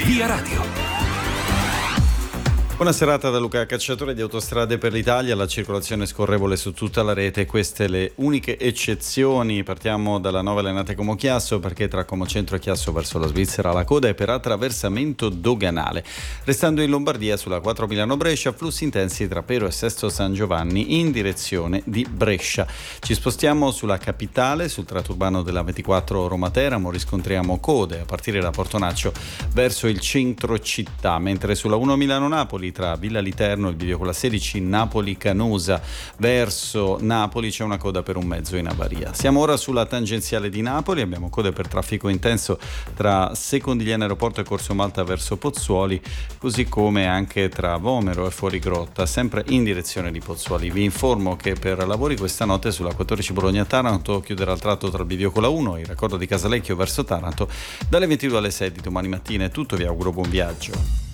Via Radio. Buona serata da Luca Cacciatore di Autostrade per l'Italia. La circolazione scorrevole su tutta la rete, queste le uniche eccezioni. Partiamo dalla Nova Lenate Como Chiasso, perché tra Como Centro e Chiasso verso la Svizzera la coda è per attraversamento doganale. Restando in Lombardia sulla 4 Milano Brescia, flussi intensi tra Pero e Sesto San Giovanni in direzione di Brescia. Ci spostiamo sulla capitale, sul tratto urbano della 24 Roma Teramo, riscontriamo code a partire da Portonaccio verso il centro città, mentre sulla 1 Milano Napoli tra Villa Literno e il bivio con la 16 Napoli-Canosa verso Napoli c'è una coda per un mezzo in avaria. Siamo ora sulla tangenziale di Napoli, abbiamo code per traffico intenso tra Secondigliano Aeroporto e Corso Malta verso Pozzuoli, così come anche tra Vomero e Fuorigrotta, sempre in direzione di Pozzuoli. Vi informo che per lavori questa notte sulla 14 Bologna-Taranto chiuderà il tratto tra il bivio con la 1 e il raccordo di Casalecchio verso Taranto dalle 22 alle 6 di domani mattina. È tutto, vi auguro buon viaggio.